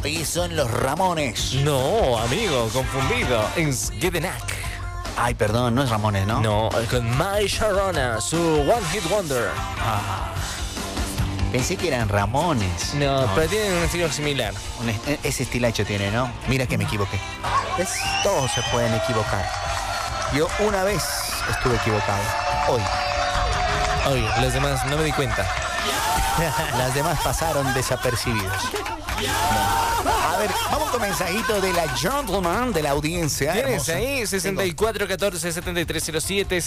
Oye, son los Ramones. No, amigo, confundido. Es Gedenak. Ay, perdón, no es Ramones, ¿no? No, con My Sharona, su One Hit Wonder. Pensé que eran Ramones. No, pero tienen un estilo similar. Ese estilacho tiene, ¿no? Mira que me equivoqué. Todos se pueden equivocar. Yo una vez estuve equivocado. Hoy. Hoy, los demás no me di cuenta. Las demás pasaron desapercibidos. A ver, vamos con mensajito de la gentleman de la audiencia. ¿Tienes ahí? 6414-7307,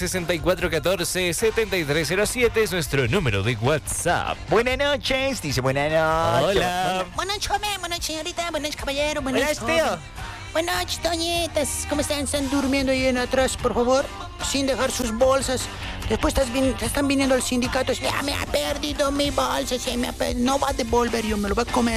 6414-7307 es nuestro número de WhatsApp. Buenas noches, dice buenas noches. Hola. Buenas noches, joven. Buenas noches, señorita. Buenas noches, caballero. Buenas Buenas, noches, tío. joven. Buenas noches, doñitas. ¿Cómo están? ¿Están durmiendo ahí en atrás, por favor? Sin dejar sus bolsas. Después están viniendo al sindicato. Ya me ha perdido mi bolsa. No va a devolver, yo me lo voy a comer.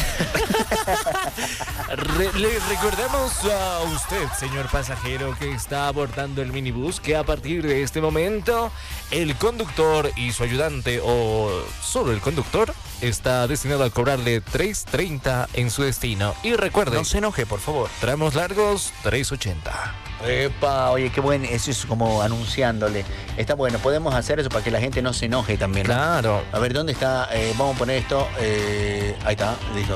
Le recordamos a usted, señor pasajero, que está abordando el minibús, que a partir de este momento el conductor y su ayudante, o solo el conductor, está destinado a cobrarle 3.30 en su destino. Y recuerde, No se enoje, por favor. tramos largos, 3.80. Epa, oye, qué bueno. Eso es como anunciándole. Está bueno, podemos hacer eso para que la gente no se enoje también, ¿no? Claro. A ver, ¿dónde está? Vamos a poner esto. Ahí está, listo.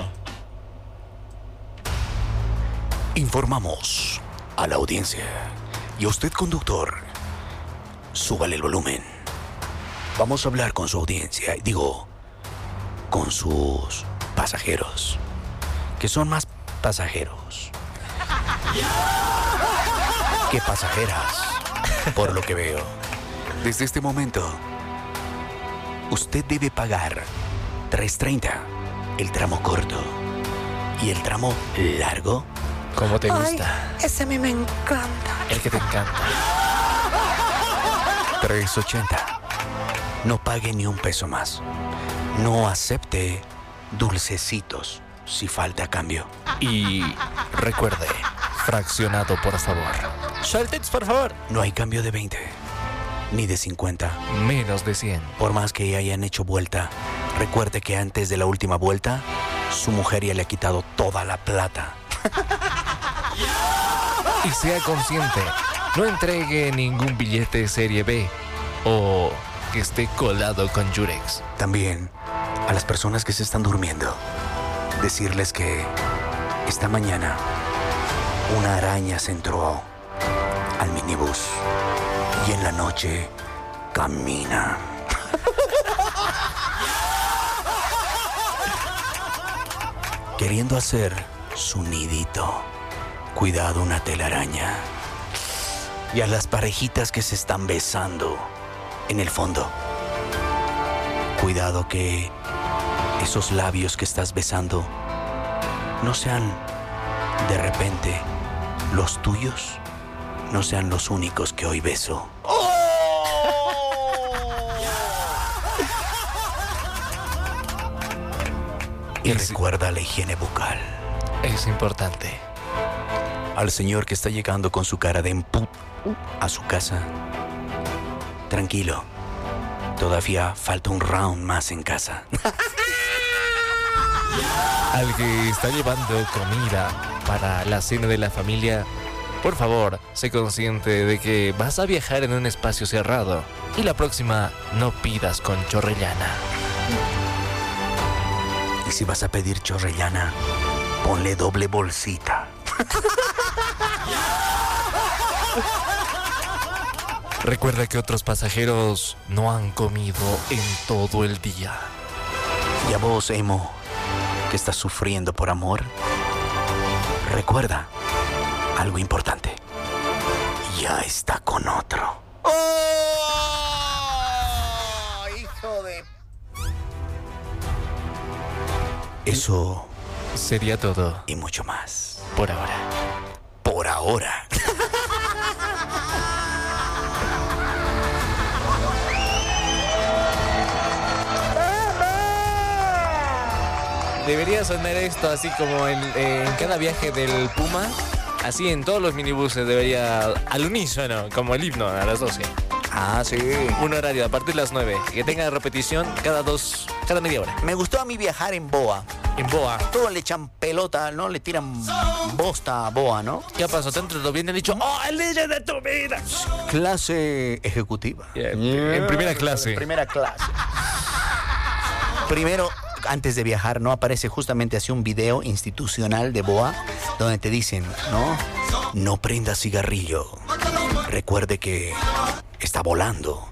Informamos a la audiencia. Y a usted, conductor, súbale el volumen. Vamos a hablar con su audiencia. Digo, con sus pasajeros. Que son más pasajeros que pasajeras, por lo que veo. Desde este momento, usted debe pagar 3.30 el tramo corto y el tramo largo. ¿Cómo te gusta? Ese a mí me encanta. El que te encanta. 3.80. No pague ni un peso más. No acepte dulcecitos si falta cambio. Y recuerde, fraccionado, por favor. Sueltes, por favor. No hay cambio de 20 ni de 50. Menos de 100. Por más que hayan hecho vuelta, recuerde que antes de la última vuelta, su mujer ya le ha quitado toda la plata. Y sea consciente, no entregue ningún billete serie B o que esté colado con Yurex. También, a las personas que se están durmiendo, decirles que esta mañana una araña se entró al minibús y en la noche camina. Queriendo hacer su nidito. Cuidado, una telaraña. Y a las parejitas que se están besando en el fondo. Cuidado que esos labios que estás besando no sean de repente los tuyos, no sean los únicos que hoy beso. Y recuerda la higiene bucal. Es importante. Al señor que está llegando con su cara de emput a su casa, tranquilo, todavía falta un round más en casa. Al que está llevando comida para la cena de la familia, por favor, sé consciente de que vas a viajar en un espacio cerrado y la próxima no pidas con chorrellana. Y si vas a pedir chorrellana, ponle doble bolsita. Recuerda que otros pasajeros no han comido en todo el día. Y a vos, emo, que estás sufriendo por amor, recuerda algo importante. Ya está con otro. ¡Oh! ¡Hijo de...! Eso Sería todo y mucho más. por ahora. Por ahora. Debería sonar esto así como en cada viaje del Puma. Así en todos los minibuses debería al unísono, como el himno a las 12. Ah, sí. Un horario a partir de las 9. Que tenga repetición cada media hora. Me gustó a mí viajar en boa. En Boa. Todos le echan pelota, ¿no? Le tiran bosta a Boa, ¿no? ¿Qué pasó? Dentro lo vienen dicho, ¡oh, el líder de tu vida! Clase ejecutiva. En primera clase. En primera clase. Primero, antes de viajar, ¿no? Aparece justamente así un video institucional de Boa, donde te dicen, ¿no? No prenda cigarrillo. Recuerde que está volando.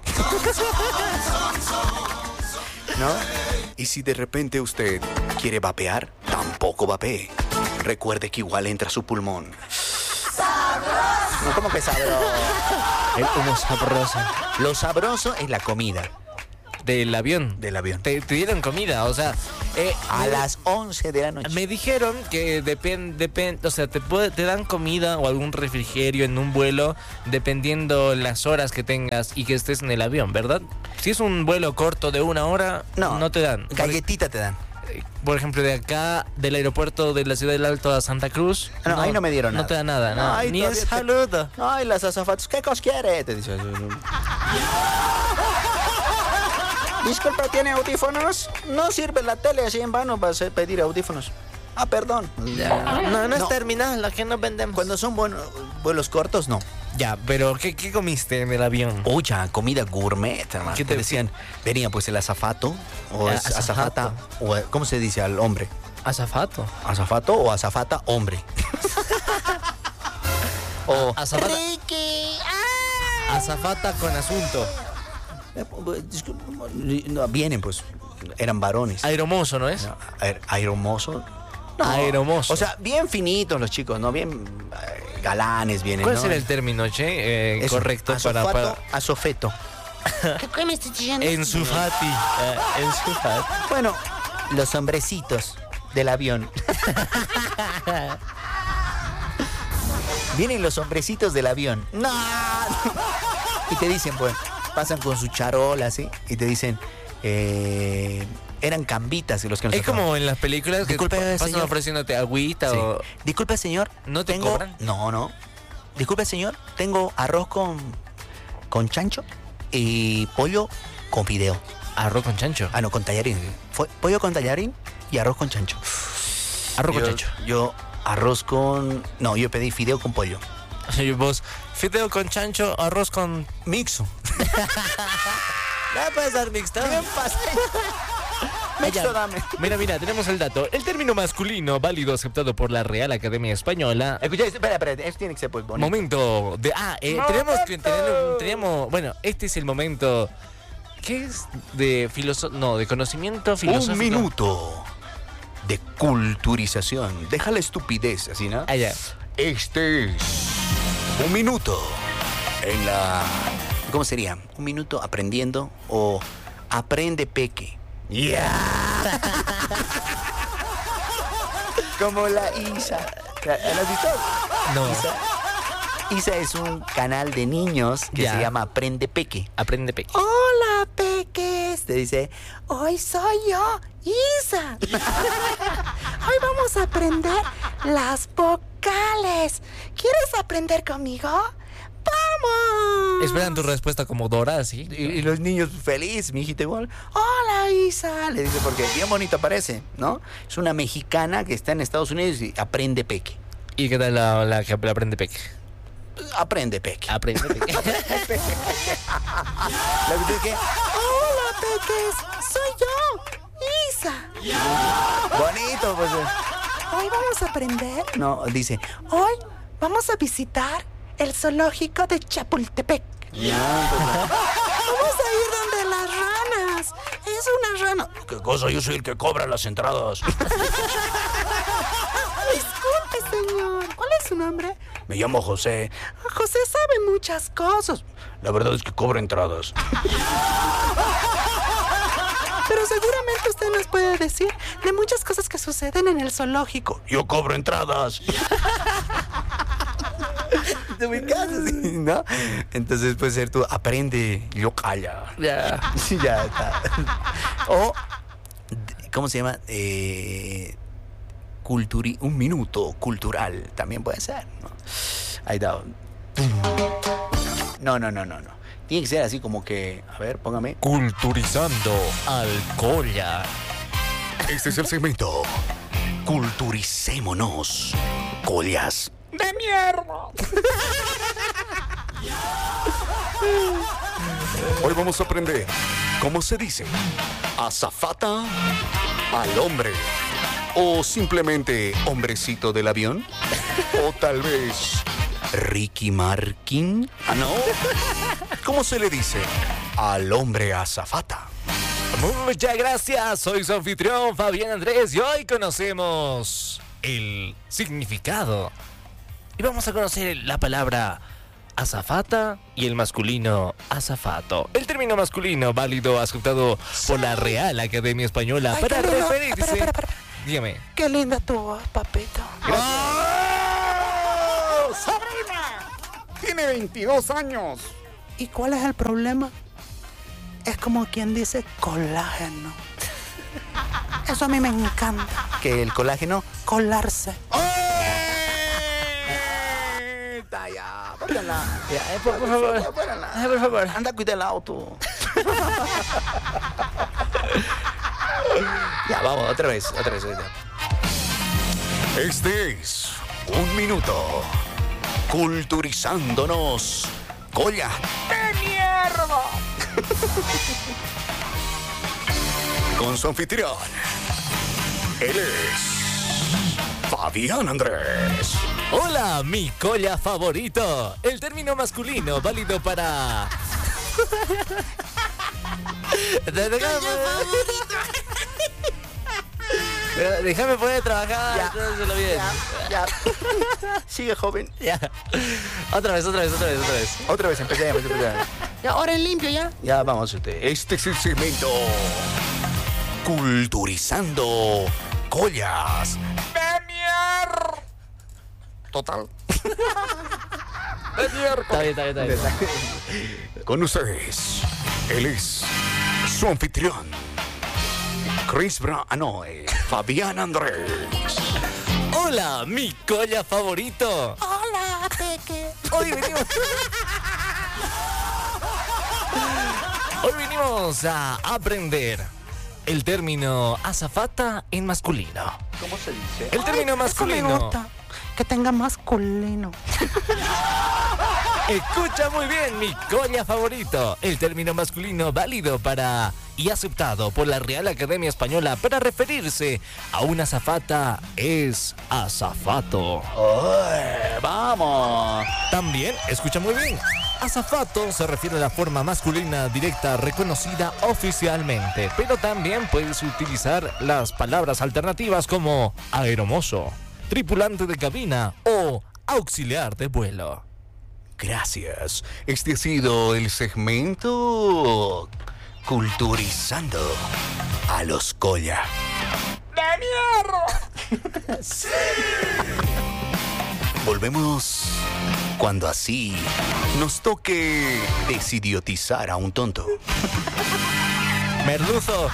¿No? Y si de repente usted quiere vapear, tampoco vapee. Recuerde que igual entra a su pulmón. No, ¿cómo que sabroso? El humo sabroso. Lo sabroso es la comida Del avión. del avión. Te dieron comida, o sea... A las 11 de la noche. Me dijeron que depende, o sea, te dan comida o algún refrigerio en un vuelo dependiendo las horas que tengas y que estés en el avión, ¿verdad? Si es un vuelo corto de 1 hora, no te dan. Galletita te dan. Por ejemplo, de acá, del aeropuerto de la Ciudad del Alto a Santa Cruz. No, ahí no me dieron nada. No te dan nada, No, ahí ni todavía es saludo. Ay, las azafatas, ¿qué cos quiere? Te dice. Disculpa, ¿tiene audífonos? No sirve la tele así en vano para pedir audífonos. Ah, perdón. No es terminal, la que no vendemos. Cuando son vuelos cortos, no. Ya, pero ¿qué comiste en el avión? Uya, comida gourmet, hermano. ¿Qué te te decían? Venía pues el azafato o es Azafato. azafata o ¿cómo se dice al hombre? Azafato. Azafato o azafata hombre. O Azafata. Ricky. Azafata con asunto. no, vienen pues, eran varones. Aeromozo, ¿no es? No, aeromoso. No. Aeromozo. O sea, bien finitos los chicos, ¿no? Bien galanes vienen, ¿Cuál ¿no? será el término, che? Eso, Correcto azofato, azofeto. ¿Qué me estás diciendo? Ensufati. Ensufati. Bueno, los hombrecitos del avión. Vienen los hombrecitos del avión. ¡No! Y te dicen, pues, pasan con su charola, ¿sí? Y te dicen, eran cambitas los que nos Es como en las películas que Disculpe, pasan señor. ofreciéndote agüita Sí. o... Disculpe, señor. ¿No te tengo... cobran? No. Disculpe, señor. Tengo arroz con chancho y pollo con fideo. Arroz con chancho. Ah, no, con tallarín. Fue pollo con tallarín y arroz con chancho. Arroz con chancho. Yo arroz con... No, yo pedí fideo con pollo. Y vos, fideo con chancho, arroz con... Mixo. ¿La puedes dar mixta? Bien fácil. Mixto, dame. Mira, tenemos el dato. El término masculino válido aceptado por la Real Academia Española. Escucha, espera, esto tiene que ser pues bonito. Momento de... tenemos que tener... Bueno, este es el momento... ¿Qué es? De de conocimiento filosófico. Un minuto de culturización. Deja la estupidez, así, ¿no? Allá. Este es un minuto en la... ¿Cómo sería? Un minuto aprendiendo o aprende peque. ¡Ya! Como la Isa. ¿La has visto? No. Isa es un canal de niños que Ya. se llama Aprende Peque. Aprende peque. Hola, peques. Te dice, Hoy soy yo, Isa. Hoy vamos a aprender las vocales. ¿Quieres aprender conmigo? ¡Vamos! Esperan tu respuesta como Dora, así. y los niños feliz, mi hijita igual. Hola, Isa. Le dice, porque bien bonito parece, ¿no? Es una mexicana que está en Estados Unidos y aprende peque. ¿Y qué tal la que aprende peque? Aprende peque. Aprende peque. ¿La viste qué? Hola, peques. Soy yo, Isa. Bonito, pues. Hoy vamos a aprender. No, dice. Hoy vamos a visitar el zoológico de Chapultepec. Vamos a ir donde las ranas. Es una rana. ¿Qué cosa? Yo soy el que cobra las entradas. Disculpe, señor. ¿Cuál es su nombre? Me llamo José. José sabe muchas cosas. La verdad es que cobro entradas. Pero seguramente usted nos puede decir de muchas cosas que suceden en el zoológico. Yo cobro entradas. ¿Te ubicas? Sí, ¿no? Entonces puede ser tú, aprende, yo calla. Ya. Sí, ya está. O, ¿cómo se llama? Un minuto cultural también puede ser, ¿no? Ahí está. No. Tiene que ser así como que, a ver, póngame. Culturizando al Colla. Este es el segmento Culturicémonos, collas ¡De mierda! Hoy vamos a aprender cómo se dice azafata al hombre. O simplemente hombrecito del avión. O tal vez Ricky Martin. Ah, no. ¿Cómo se le dice al hombre azafata? Muchas gracias, soy su anfitrión Fabián Andrés y hoy conocemos el significado. Y vamos a conocer la palabra azafata y el masculino azafato. El término masculino válido aceptado por la Real Academia Española para referirse... Espera. Dígame. Qué linda tu voz, papito. ¡Oh! ¡Sobrina! Tiene 22 años. ¿Y cuál es el problema? Es como quien dice colágeno. Eso a mí me encanta. ¿Que el colágeno? Colarse. Está ya, póngala. Por favor. Por favor. Anda, cuida el auto. Ya, vamos, otra vez. Este es un minuto culturizándonos, colla. ¡Qué mierda! Con su anfitrión, él es Fabián Andrés. Hola, mi colla favorito. El término masculino válido para... Déjame poder trabajar. Ya. Hazlo bien. Ya. Sigue, joven. Ya. Otra vez. Otra vez, empecemos. Y ahora en limpio ya. Ya, vamos, usted. Este es el segmento Culturizando Collas. ¡De mierda! Total. ¡De mierda! Está bien. Con ustedes, él es su anfitrión, Fabián Andrés. Hola, mi colla favorito. Hola, Peque. Hoy venimos a aprender el término azafata en masculino. ¿Cómo se dice? El término Eso me masculino. gusta. Que tenga masculino. Escucha muy bien, mi colla favorito. El término masculino válido para y aceptado por la Real Academia Española para referirse a una azafata es azafato. ¡Vamos! También, escucha muy bien, azafato se refiere a la forma masculina directa reconocida oficialmente, pero también puedes utilizar las palabras alternativas como aeromozo, tripulante de cabina o auxiliar de vuelo. Gracias. Este ha sido el segmento Culturizando a los colla. ¡De mierda! Volvemos cuando así nos toque desidiotizar a un tonto. Merluzo.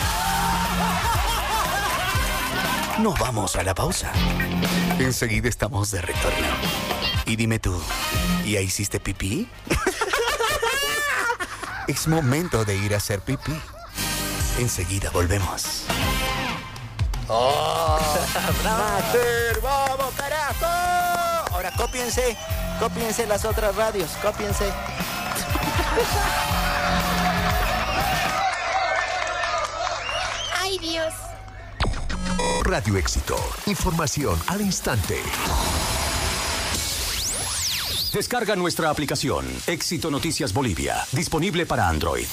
Nos vamos a la pausa. Enseguida estamos de retorno. Y dime tú, ¿ya hiciste pipí? Es momento de ir a hacer pipí. Enseguida volvemos. ¡Master! ¡Vamos, carajo! Ahora cópiense las otras radios, cópiense. ¡Ay, Dios! Radio Éxito. Información al instante. Descarga nuestra aplicación Éxito Noticias Bolivia, disponible para Android.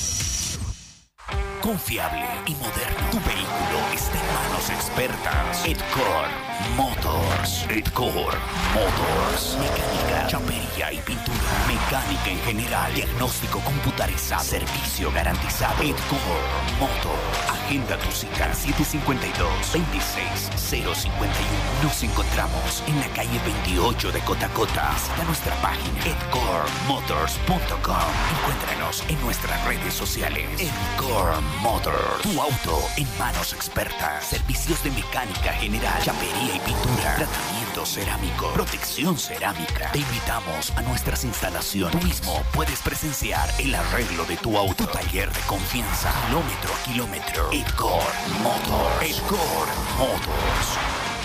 Confiable y moderno. Tu vehículo está en manos expertas. Edcore Motors. Edcore Motors. Mecánica, chapería y pintura. Mecánica en general. Diagnóstico computarizado. Servicio garantizado. Edcore Motors. Agenda tu cita 752-26051. Nos encontramos en la calle 28 de Cotacota. Visita nuestra página edcoremotors.com. Encuéntranos en nuestras redes sociales. Edcore Motors. Tu auto en manos expertas. Servicio Servicios de mecánica general, chapería y pintura, tratamiento cerámico, protección cerámica. Te invitamos a nuestras instalaciones. Tú mismo puedes presenciar el arreglo de tu auto. Tu taller de confianza, kilómetro a kilómetro. Edgar Motors. Edgar Motors.